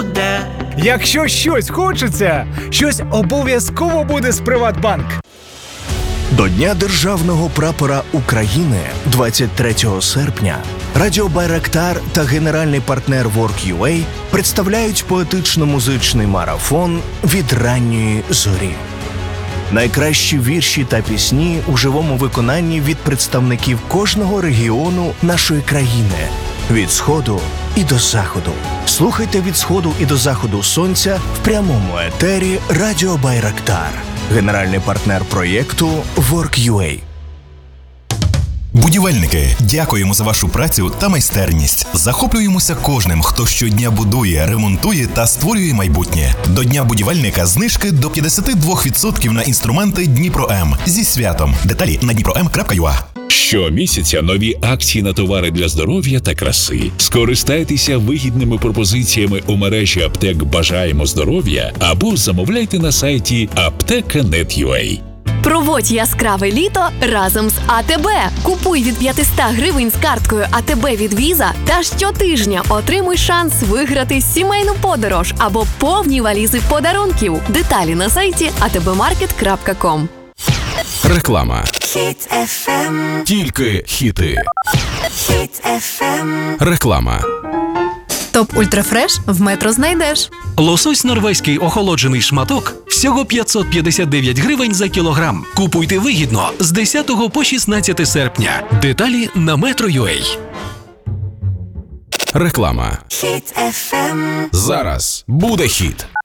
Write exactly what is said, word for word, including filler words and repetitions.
буде. Якщо щось хочеться, щось обов'язково буде з Приватбанк. До Дня Державного прапора України двадцять третього серпня Радіо Байрактар та генеральний партнер Work.ua представляють поетично-музичний марафон «Від ранньої зорі». Найкращі вірші та пісні у живому виконанні від представників кожного регіону нашої країни – від сходу і до заходу. Слухайте «Від сходу і до заходу сонця» в прямому етері Радіо Байрактар. Генеральний партнер проєкту Work.ua. Будівельники, дякуємо за вашу працю та майстерність. Захоплюємося кожним, хто щодня будує, ремонтує та створює майбутнє. До Дня будівельника знижки до п'ятдесят два відсотки на інструменти Дніпро-М. Зі святом. Деталі на дніпро ем крапка ю а. Щомісяця нові акції на товари для здоров'я та краси. Скористайтеся вигідними пропозиціями у мережі аптек «Бажаємо здоров'я» або замовляйте на сайті аптека крапка нет крапка ю а. Проводь яскраве літо разом з а те бе. Купуй від п'ятсот гривень з карткою а те бе від Віза та щотижня отримуй шанс виграти сімейну подорож або повні валізи подарунків. Деталі на сайті а те бе маркет крапка ком. Реклама. Хіт еф ем. Тільки хіти. Хіт еф ем. Реклама. Топ Ультрафреш в Метро знайдеш. Лосось норвезький охолоджений шматок всього п'ятсот п'ятдесят дев'ять гривень за кілограм. Купуйте вигідно з десятого по шістнадцяте серпня. Деталі на метро крапка ю а. Реклама. Хіт еф ем. Зараз буде хіт.